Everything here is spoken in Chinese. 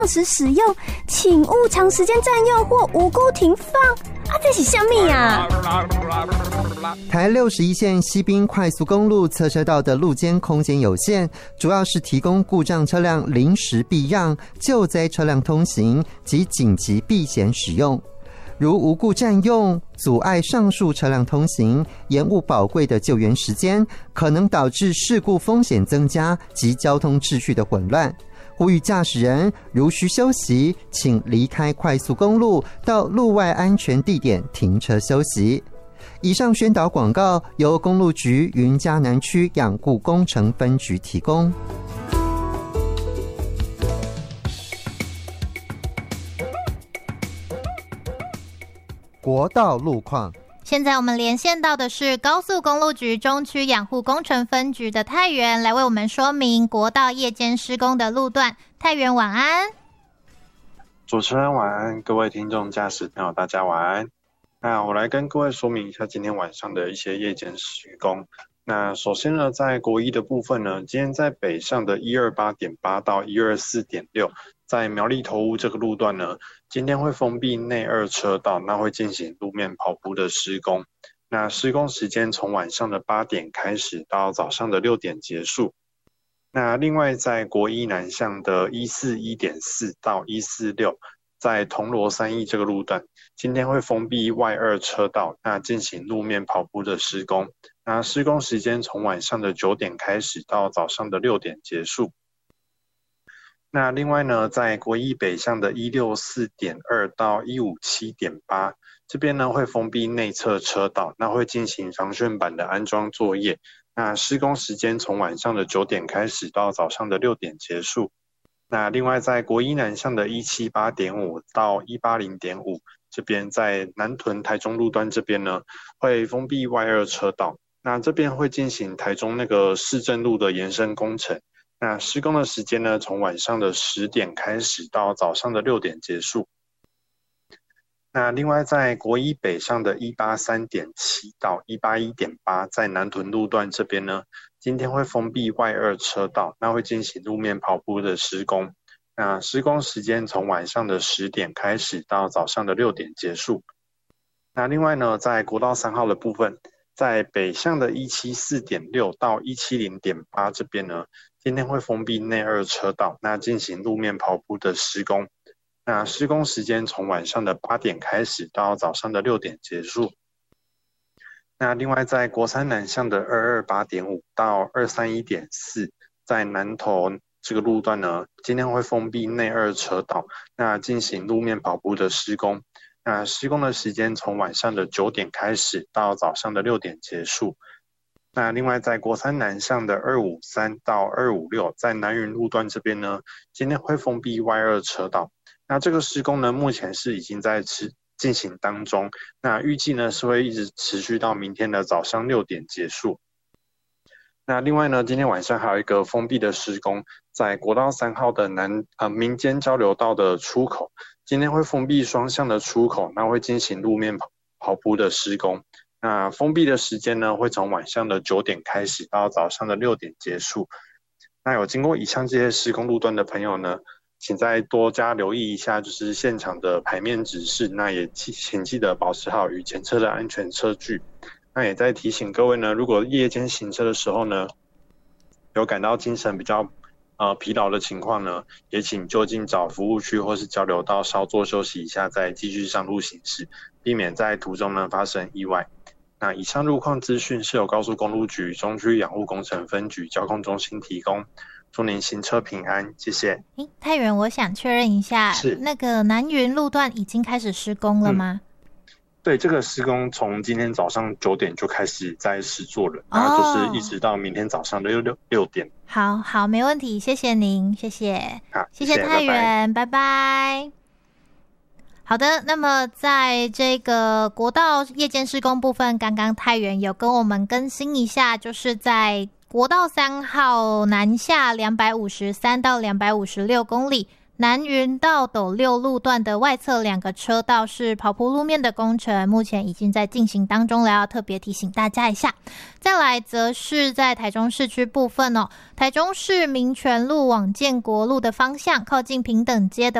时使用，请勿长时间占用或无故停放。这是什么啊？ 台61线西滨快速公路侧车道的路肩空间有限，主要是提供故障车辆临时避让、救灾车辆通行及紧急避险使用。如无故占用，阻碍上述车辆通行，延误宝贵的救援时间，可能导致事故风险增加及交通秩序的混乱。呼吁驾驶人如需休息，请离开快速公路，到路外安全地点停车休息。以上宣导广告由公路局云嘉南区养护工程分局提供。国道路况， 现在我们连线到的是高速公路局中区养护工程分局的泰源，来为我们说明国道夜间施工的路段。泰源晚安。 主持人晚安，各位听众驾驶朋友大家晚安。那我来跟各位说明一下今天晚上的一些夜间施工。那首先呢，在国一的部分呢，今天在北上的 128.8 到 124.6， 在苗栗头屋这个路段呢，今天会封闭内2车道，那会进行路面跑铺的施工。那施工时间从晚上的8点开始到早上的6点结束。那另外在国一南向的 141.4 到146，在铜锣3义这个路段，今天会封闭外2车道，那进行路面跑铺的施工。那施工时间从晚上的9点开始到早上的6点结束。那另外呢，在国一北向的 164.2 到 157.8， 这边呢会封闭内侧车道，那会进行防眩板的安装作业。那施工时间从晚上的9点开始到早上的6点结束。那另外在国一南向的 178.5 到 180.5， 这边在南屯台中路段这边呢，会封闭外2车道。那这边会进行台中那个市政路的延伸工程。那施工的时间呢，从晚上的10点开始到早上的6点结束。那另外在国一北上的 183.7 到 181.8， 在南屯路段这边呢，今天会封闭外2车道，那会进行路面跑铺的施工。那施工时间从晚上的10点开始到早上的6点结束。那另外呢，在国道3号的部分，在北向的 174.6 到 170.8 这边呢，今天会封闭内2车道，那进行路面跑铺的施工。那施工时间从晚上的8点开始到早上的6点结束。那另外在国3南向的 228.5 到 231.4， 在南投这个路段呢，今天会封闭内2车道，那进行路面跑铺的施工。那施工的时间从晚上的9点开始到早上的6点结束。那另外在国3南向的253到256，在南云路段这边呢，今天会封闭外2车道。那这个施工呢，目前是已经在进行当中，那预计呢是会一直持续到明天的早上6点结束。那另外呢，今天晚上还有一个封闭的施工，在国道3号的民间交流道的出口，今天会封闭双向的出口，那会进行路面跑铺的施工。那封闭的时间呢，会从晚上的9点开始到早上的6点结束。那有经过以上这些施工路段的朋友呢，请再多加留意一下，就是现场的牌面指示，那也请记得保持好与前车的安全车距。那也在提醒各位呢，如果夜间行车的时候呢，有感到精神比较疲劳的情况呢，也请就近找服务区或是交流道稍作休息一下，再继续上路行驶，避免在途中呢发生意外。那以上路况资讯是由高速公路局中区养护工程分局交控中心提供。祝您行车平安，谢谢。 泰源，我想确认一下，是那个南云路段已经开始施工了吗？ 对，这个施工从今天早上9点就开始在施作了，然后就是一直到明天早上的6点。 好，没问题，谢谢您，谢谢。 好， 谢谢泰源，拜拜。好的，那么在这个国道夜间施工部分，刚刚泰源有跟我们更新一下，就是在国道3号南下253到256公里， 南云到斗六路段的外侧2个车道是跑铺路面的工程，目前已经在进行当中了，要特别提醒大家一下。再来则是在台中市区部分台中市民权路往建国路的方向，靠近平等街的